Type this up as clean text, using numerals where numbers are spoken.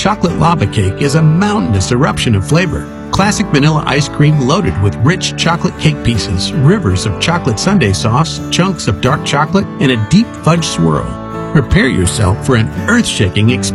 Chocolate lava cake is a mountainous eruption of flavor. Classic vanilla ice cream loaded with rich chocolate cake pieces, rivers of chocolate sundae sauce, chunks of dark chocolate, and a deep fudge swirl. Prepare yourself for an earth-shaking experience.